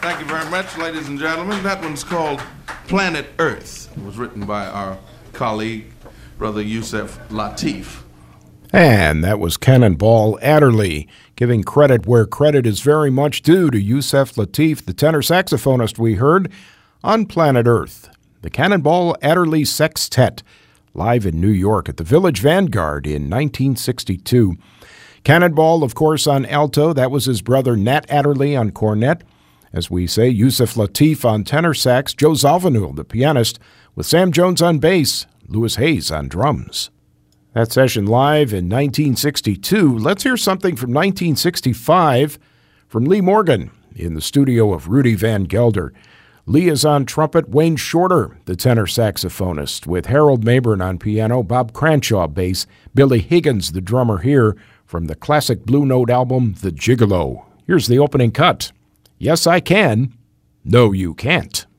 Thank you very much, ladies and gentlemen. That one's called Planet Earth. It was written by our colleague, Brother Yusef Lateef. And that was Cannonball Adderley, giving credit where credit is very much due to Yusef Lateef, the tenor saxophonist we heard on Planet Earth. The Cannonball Adderley Sextet, live in New York at the Village Vanguard in 1962. Cannonball, of course, on alto. That was his brother Nat Adderley on cornet. As we say, Yusef Lateef on tenor sax, Joe Zawinul, the pianist, with Sam Jones on bass, Louis Hayes on drums. That session live in 1962. Let's hear something from 1965 from Lee Morgan in the studio of Rudy Van Gelder. Lee is on trumpet, Wayne Shorter, the tenor saxophonist, with Harold Mabern on piano, Bob Cranshaw bass, Billy Higgins, the drummer here, from the classic Blue Note album, The Gigolo. Here's the opening cut. Yes, I can. No, you can't.